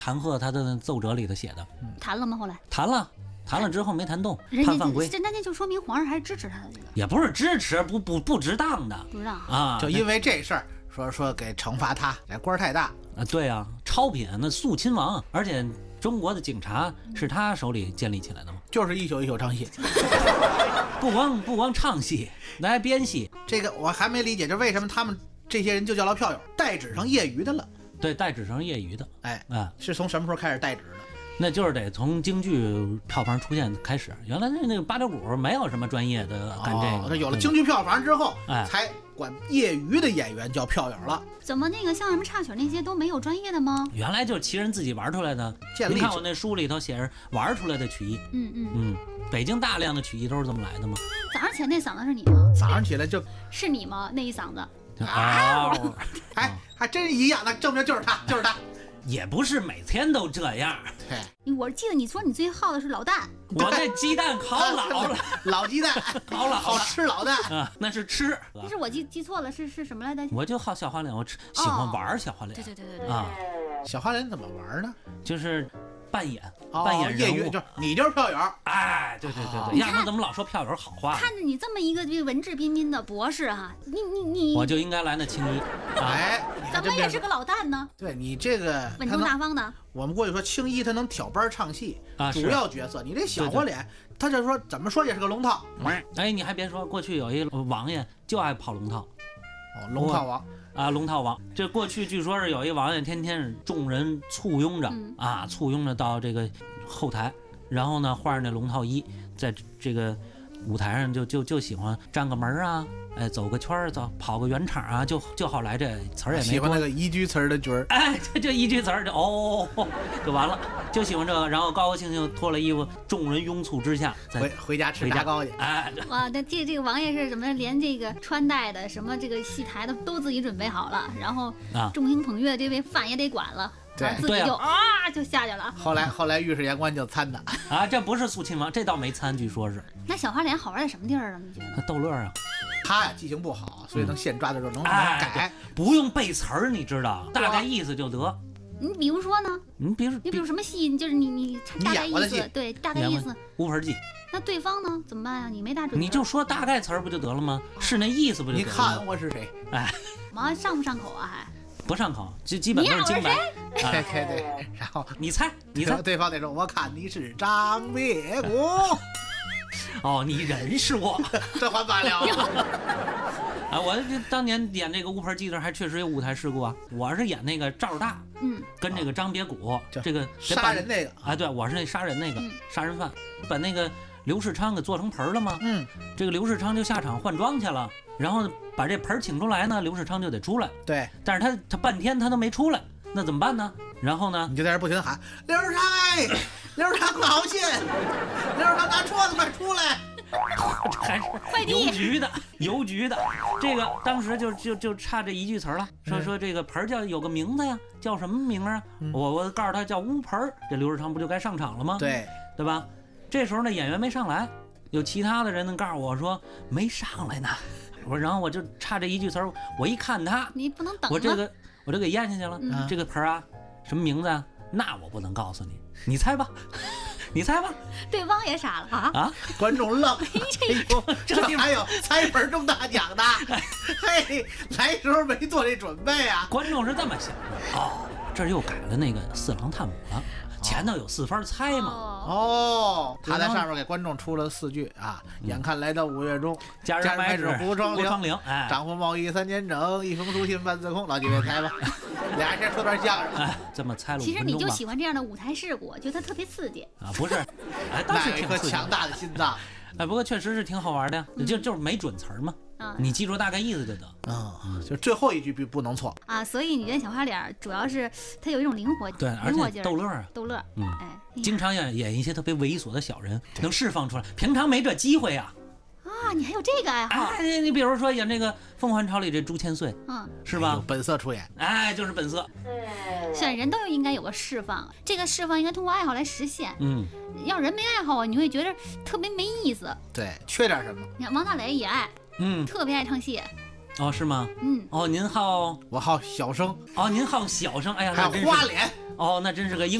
弹劾他的奏折里头写的。 谈了吗？后来谈了之后没谈动， 人家判犯规。 那就说明皇上还是支持他的这个。 也不是支持，不值当的， 不让啊， 就因为这事儿说给惩罚他，这官太大啊。对啊，超品那肃亲王，而且中国的警察是他手里建立起来的嘛， 就是一宿一宿唱戏， 不光唱戏，那还编戏。 这个我还没理解，就为什么他们这些人就叫他票友，代指成业余的了。 对，代指成业余的。 哎， 是从什么时候开始代指的？ 那就是得从京剧票房出现开始。原来那个八角鼓没有什么专业的干这个， 有了京剧票房之后， 哎， 才管业余的演员叫票友了。 怎么那个像什么插曲那些都没有专业的吗？ 原来就是旗人自己玩出来的。你看我那书里头写着玩出来的曲艺。北京大量的曲艺都是这么来的吗？ 早上起来那嗓子是你吗？ 早上起来就是你吗？那一嗓子。 还真一样，那证明就是他。 也不是每天都这样。 对， 我记得你说你最好的是老蛋， 我这鸡蛋烤老了， 老鸡蛋烤老了， 好吃老蛋啊，那是吃。 但是我记错了，是什么来着？ 我就好小花脸，我喜欢玩小花脸。 对啊， 小花脸怎么玩呢？ 就是扮演业余，就你就是票友。 哎，对，要不然怎么老说票友好话？ 看着你这么一个这个文质彬彬的博士哈，你我就应该来那青衣。 哎， 怎么也是个老旦呢？ 对你这个稳重大方的。 我们过去说青衣他能挑班唱戏啊， 主要角色。你这小花脸，他就说怎么说也是个龙套。 哎，你还别说，过去有一王爷就爱跑龙套。 龙套王啊，龙套王。这过去据说是有一王爷，天天众人簇拥着到这个后台，然后呢换上那龙套衣，在这个舞台上就喜欢站个门啊，哎，走个圈儿，跑个圆场啊，就好来这词儿也没多。 喜欢那个一句词儿的角儿， 哎，这一句词儿就完了，就喜欢这个，然后高高兴兴脱了衣服，众人拥簇之下， 回家吃炸糕去。 哎， 哇，那这个王爷是怎么连这个穿戴的什么这个戏台的都自己准备好了，然后众星捧月，这位饭也得管了。 对， 自己就下去了。 后来御史言官就参的啊，这不是肃亲王，这倒没参，据说是。 那小花脸好玩在什么地儿啊？你觉得？ 他逗乐啊。 他呀记性不好，所以能现抓的时候能改， 不用背词儿，你知道，大概意思就得。 你比如说呢？ 你比如什么戏？就是你大概意思，对，大概意思。 乌盆记。 那对方呢？怎么办啊？你没大准。 你就说大概词儿不就得了吗？是那意思不就得了吗？ 你看我是谁？ 哎， 完上不上口啊？还不上口，基本都是京白。 对，然后你猜， 对方得说，我看你是张别谷。 哦，你认识我， 这还罢了。 啊，我当年演这个乌盆记的还确实有舞台事故啊。我是演那个赵大，跟这个张别谷，这个杀人那个啊，对，我是那杀人那个杀人犯，把那个刘世昌给做成盆了吗？这个刘世昌就下场换装去了，然后把这盆请出来呢，刘世昌就得出来。 对， 但是他半天他都没出来，那怎么办呢？然后呢， 你就在这不停地喊刘世昌，哎，刘世昌快好信，刘世昌拿桌子快出来。 还是邮局的，这个当时就差这一句词了，说这个盆叫有个名字呀，叫什么名啊？我告诉他叫乌盆，这刘世昌不就该上场了吗？对吧？这时候呢演员没上来，有其他的人能告诉我说没上来呢。然后我就差这一句词儿，我一看他， 你不能等， 我就给咽下去了。这个盆啊，什么名字啊？那我不能告诉你，你猜吧。你猜吧， 对方也傻了啊！观众愣，哎呦，这还有猜盆这么大奖的，嘿，来时候没做这准备啊！ 观众是这么想的，哦，这又改了那个四郎探母了，前头有4番猜嘛。 他在上面给观众出了4句啊，眼看来到5月中，家人开始胡窗棂，丈夫贸易3年整，一封书信半字空，老几位猜吧。俩人先说段相声， 这么猜了5分钟吧。 其实你就喜欢这样的舞台事故，觉得它特别刺激啊？不是，哎， 那有一颗强大的心脏， 哎，不过确实是挺好玩的呀，就是没准词嘛，你记住大概意思就得， 就最后一句不能错啊。所以你觉得小花脸主要是它有一种灵活， 对，而且逗乐啊， 逗乐， 哎，经常演一些特别猥琐的小人，能释放出来，平常没这机会啊。 啊，你还有这个爱好？ 哎，你比如说演这个《凤还巢》里这朱千岁，是吧？ 本色出演， 哎，就是本色。 选人都应该有个释放，这个释放应该通过爱好来实现。要人没爱好，你会觉得特别没意思。 对，缺点什么？ 你看王大雷也爱，特别爱唱戏。 哦，是吗？哦，您好， 我好小生。 哦，您好小生。哎呀， 还有花脸。 哦，那真是个英。